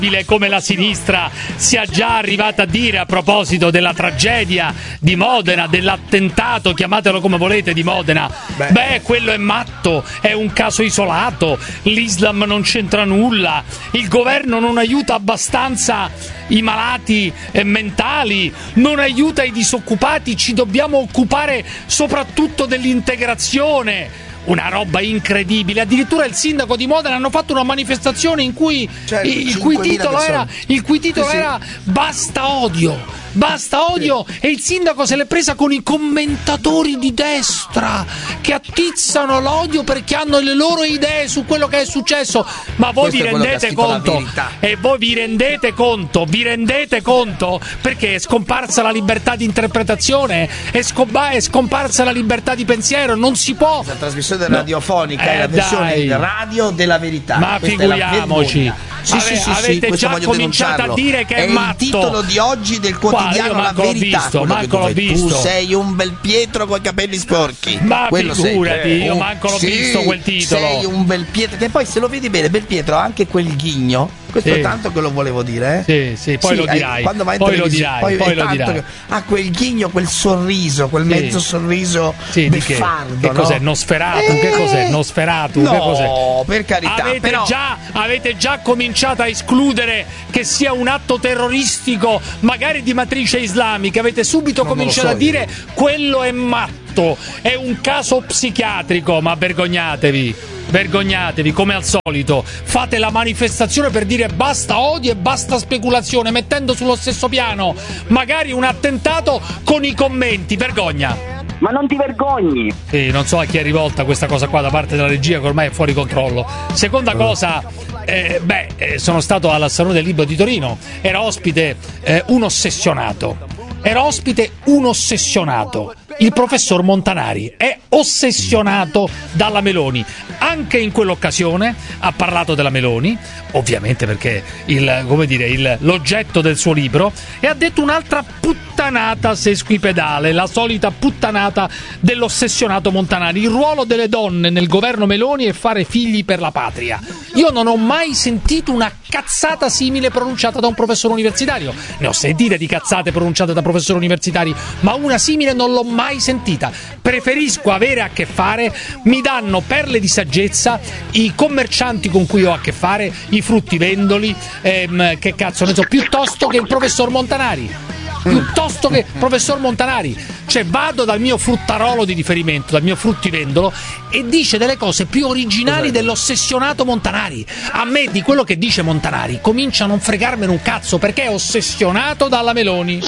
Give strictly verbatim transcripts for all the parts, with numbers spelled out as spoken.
come la sinistra sia già arrivata a dire a proposito della tragedia di Modena, dell'attentato, chiamatelo come volete, di Modena. Beh. Beh, quello è matto, è un caso isolato, l'Islam non c'entra nulla, il governo non aiuta abbastanza i malati eh, mentali, non aiuta i disoccupati, ci dobbiamo occupare soprattutto dell'integrazione. Una roba incredibile. Addirittura il sindaco di Modena hanno fatto una manifestazione in cui cioè, il, cui titolo era, il cui titolo sì, era sì. Basta odio. Basta odio sì. E il sindaco se l'è presa con i commentatori di destra che attizzano l'odio perché hanno le loro idee su quello che è successo. Ma voi Questo vi rendete conto? E voi vi rendete conto? Vi rendete conto? Perché è scomparsa la libertà di interpretazione, è, scompa- è scomparsa la libertà di pensiero. Non si può. La trasmissione no. radiofonica eh, è la versione dai. radio della verità. Ma Questa figuriamoci. Sì, Ave- sì, sì, avete sì, già cominciato a dire che è, è matto. Il titolo di oggi del quotidiano La Verità. Visto, manco l'ho visto. Tu sei un bel Pietro con i capelli sporchi. Ma Quello figurati, sei. io manco l'ho sì, visto quel titolo. Sei un bel Pietro. Che poi se lo vedi bene, bel Pietro ha anche quel ghigno. Questo sì. è tanto che lo volevo dire, eh? Sì, sì, poi sì, lo dirai. Quando vai in poi lo dirai, poi, poi lo dirai. Che ha quel ghigno, quel sorriso, quel sì. mezzo sorriso sì, beffardo. Che, che no? cos'è? Nosferatu? Eh, che cos'è? Nosferatu? No, che cos'è? per carità. Avete, però... già, avete già cominciato a escludere che sia un atto terroristico, magari di matrice islamica. Avete subito non cominciato so a dire io. Quello è matto, è un caso psichiatrico, ma vergognatevi. Vergognatevi come al solito, fate la manifestazione per dire basta odio e basta speculazione, mettendo sullo stesso piano magari un attentato con i commenti. Vergogna. Ma non ti vergogni? Sì, non so a chi è rivolta questa cosa qua da parte della regia che ormai è fuori controllo. Seconda cosa, eh, beh, eh, sono stato al Salone del Libro di Torino, era ospite eh, un ossessionato. Era ospite un ossessionato. Il professor Montanari è ossessionato dalla Meloni. Anche in quell'occasione ha parlato della Meloni, ovviamente perché il, come dire, il, l'oggetto del suo libro, e ha detto un'altra puttanata sesquipedale, la solita puttanata dell'ossessionato Montanari. Il ruolo delle donne nel governo Meloni è fare figli per la patria. Io non ho mai sentito una cazzata simile pronunciata da un professore universitario. Ne ho sentite di cazzate pronunciate da professori universitari, ma una simile non l'ho mai sentita. Preferisco avere a che fare, mi danno perle di saggezza i commercianti con cui ho a che fare, i fruttivendoli, ehm, che cazzo ne so, piuttosto che il professor Montanari. Piuttosto che professor Montanari, cioè vado dal mio fruttarolo di riferimento, dal mio fruttivendolo, e dice delle cose più originali dell'ossessionato Montanari. A me di quello che dice Montanari comincia a non fregarmene un cazzo, perché è ossessionato dalla Meloni.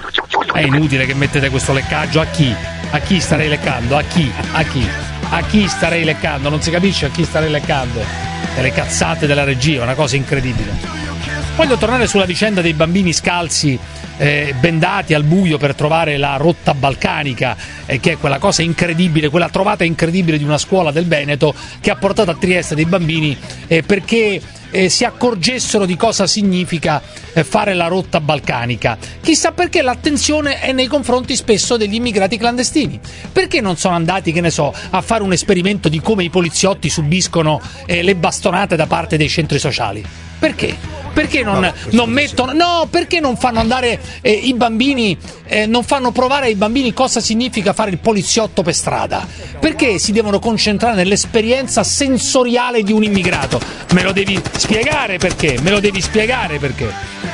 È inutile che mettete questo leccaggio. A chi? A chi starei leccando? A chi? A chi? A chi starei leccando? Non si capisce a chi starei leccando. E le cazzate della regia, una cosa incredibile. Voglio tornare sulla vicenda dei bambini scalzi eh, bendati al buio per trovare la rotta balcanica, eh, che è quella cosa incredibile, quella trovata incredibile di una scuola del Veneto che ha portato a Trieste dei bambini eh, perché eh, si accorgessero di cosa significa eh, fare la rotta balcanica. Chissà perché l'attenzione è nei confronti spesso degli immigrati clandestini. Perché non sono andati, che ne so, a fare un esperimento di come i poliziotti subiscono eh, le bastonate da parte dei centri sociali? Perché? Perché non, no, non mettono, no, perché non fanno andare eh, i bambini, eh, non fanno provare ai bambini cosa significa fare il poliziotto per strada? Perché si devono concentrare nell'esperienza sensoriale di un immigrato? Me lo devi spiegare perché, me lo devi spiegare perché.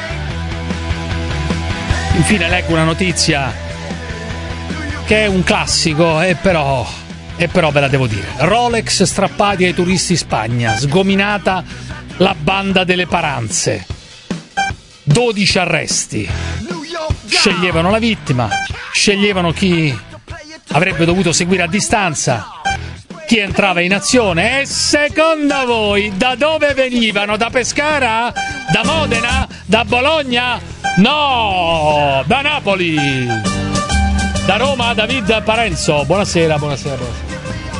Infine leggo una notizia che è un classico, e però, e però ve la devo dire. Rolex strappati ai turisti in Spagna, sgominata la banda delle paranze, dodici arresti, sceglievano la vittima, sceglievano chi avrebbe dovuto seguire a distanza, chi entrava in azione. E secondo voi da dove venivano? Da Pescara? Da Modena? Da Bologna? No, da Napoli. Da Roma, David Parenzo. Buonasera, buonasera, buonasera.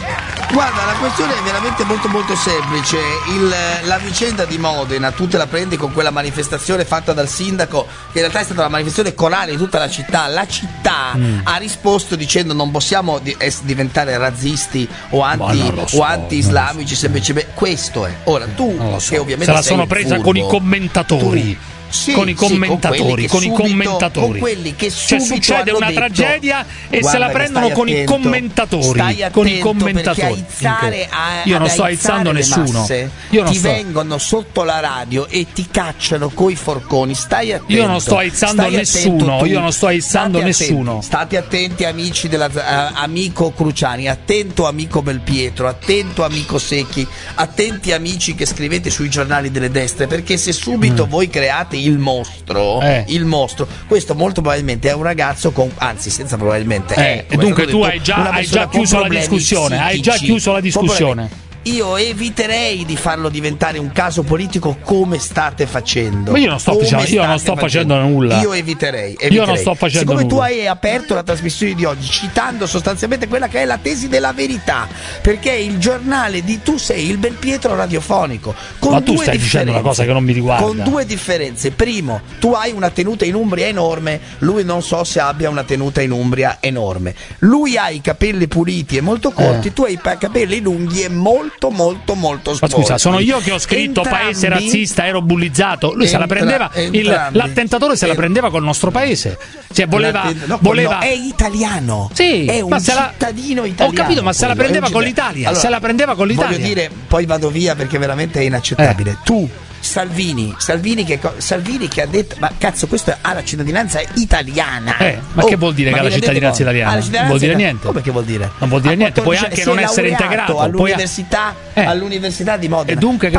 Guarda, la questione è veramente molto molto semplice. Il, la vicenda di Modena, tu te la prendi con quella manifestazione fatta dal sindaco, che in realtà è stata la manifestazione corale di tutta la città. La città mm. ha risposto dicendo non possiamo di, es, diventare razzisti o anti so, o anti-islamici, semplicemente questo è. Ora tu so. che ovviamente se la sono presa furbo, con i commentatori. Tu, Sì, con i commentatori, sì, con, subito, i commentatori. con quelli che cioè succede una detto, tragedia e se la prendono con attento, i commentatori, stai con i commentatori. Aizzare, a, io non sto aizzando nessuno. Masse, io non ti sto... vengono sotto la radio e ti cacciano coi forconi. Stai attento. Io non sto aizzando stai nessuno. Io non sto aizzando state nessuno. Attenti, state attenti, amici della uh, amico Cruciani, attento amico Belpietro, attento amico Secchi, attenti amici che scrivete sui giornali delle destre, perché se subito mm. voi create il mostro. Eh. Il mostro, questo molto probabilmente è un ragazzo con, anzi senza probabilmente eh, è, dunque tu detto, hai già, hai già chiuso la discussione psichici, hai già chiuso la discussione. Io eviterei di farlo diventare un caso politico come state facendo. Ma io non sto, diciamo, io non sto facendo nulla. Io eviterei, eviterei. Io non sto facendo Siccome nulla. tu hai aperto la trasmissione di oggi citando sostanzialmente quella che è la tesi della verità, perché il giornale di tu sei il Belpietro radiofonico. Con Ma tu due stai dicendo una cosa che non mi riguarda. Con due differenze. Primo, tu hai una tenuta in Umbria enorme, lui non so se abbia una tenuta in Umbria enorme. Lui ha i capelli puliti e molto corti, eh. tu hai i capelli lunghi e molto molto molto Ma scusa, sono io che ho scritto entrambi, paese razzista, ero bullizzato. Lui entra, se la prendeva, il, l'attentatore se la prendeva col nostro paese. Cioè voleva, no, voleva... no, è italiano. Sì, è un ma se la... cittadino italiano. Ho capito, ma se la prendeva con l'Italia. Allora, se la prendeva con l'Italia. Voglio dire, poi vado via perché veramente è inaccettabile. Eh. Tu Salvini, Salvini che, Salvini che ha detto, ma cazzo, questo ha la cittadinanza italiana. Eh, ma oh, che vuol dire che ha la cittadinanza italiana? Non vuol dire niente. Come che vuol dire? Non vuol dire niente, puoi anche non essere integrato all'università, puoi... all'università eh. all'università di Modena. E dunque che